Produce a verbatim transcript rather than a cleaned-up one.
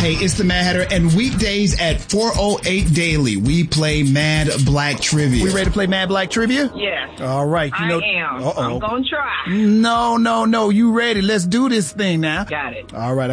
Hey, it's the Mad Hatter, and weekdays at four oh eight daily, we play Mad Black Trivia. We ready to play Mad Black Trivia? Yes. All right. You know, I am. uh-oh. I'm going to try. No, no, no. You ready? Let's do this thing now. Got it. All right.